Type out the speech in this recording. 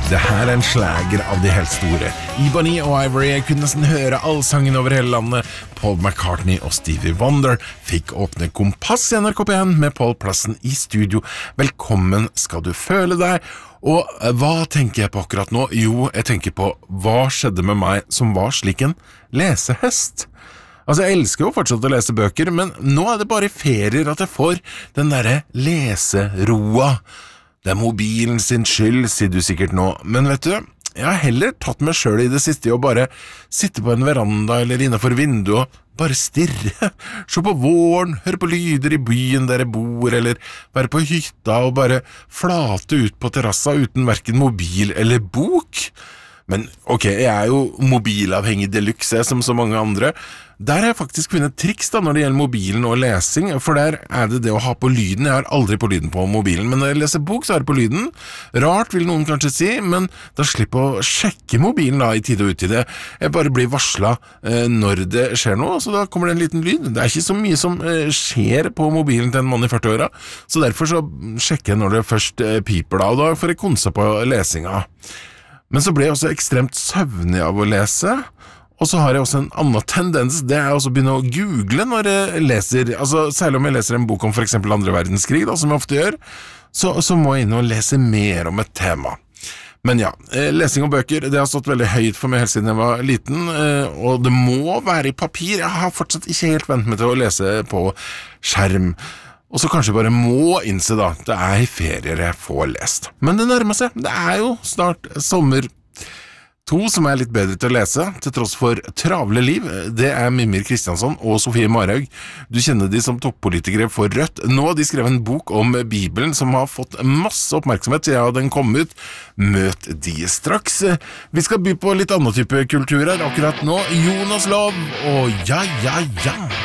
Det her en slager av de helt store. Ebony og Ivory, jeg kunne nesten høre allsangen over hele landet. Paul McCartney og Stevie Wonder fikk åpne Kompass i NRK P1 med Paul Plassen i studio. Velkommen skal du føle deg. Og hva tenker jeg på akkurat nå? Jo, jeg tenker på hva skjedde med meg som var slik en lesehest. Altså, jeg elsker jo fortsatt å lese bøker, men nå er det bare i ferier at jeg får den derre leseroa. Det mobilen sin skyld, sier du sikkert nå, men vet du, jeg har heller tatt meg selv i det siste å bare sitte på en veranda eller innenfor vinduet og bare stirre, se på våren, høre på lyder i byen der jeg bor, eller være på hytta og bare flate ut på terrassa uten hverken mobil eller bok. Men ok, jeg er jo mobilavhengig deluxe som så mange andre. Der har jeg faktisk funnet triks da når det gjelder mobilen og lesing, for der er det å ha på lyden. Jeg har aldri på lyden på mobilen, men når jeg leser bok så har jeg på lyden. Rart vil noen kanskje si, men da slipper jeg å sjekke mobilen da i tid og utide. Jeg bare blir varslet når det skjer noe, så da kommer det en liten lyd. Det er ikke så mye som skjer på mobilen til en mann i 40-åra, så derfor så sjekker jeg når det først piper da, og da får jeg konse på lesinga. Men så ble jeg også ekstremt søvnig av å lese, og så har jeg også en annen tendens, det er også å begynne å google når jeg leser, altså særlig om jeg leser en bok om for eksempel andre verdenskrig, da, som jeg ofte gjør, så må jeg inn og lese mer om et tema. Men ja, lesing og bøker, det har stått veldig høyt for meg helt siden jeg var liten, og det må være i papir. Jeg har fortsatt ikke helt vent meg til å lese på skjerm. Og så kanskje bare må innse da, det er i ferier jeg får lest. Men det nærmer seg, det er jo snart sommer 2 som er litt bedre til å lese, til tross for travle liv. Det er Mimir Kristiansson og Sofie Marhaug. Du kjenner de som toppolitikere for Rødt. Nå har de skrevet en bok om Bibelen som har fått masse oppmerksomhet, så ja, den kom ut. Møt de straks. Vi skal by på litt annen type kultur her akkurat nå. Jonas Lov og ja.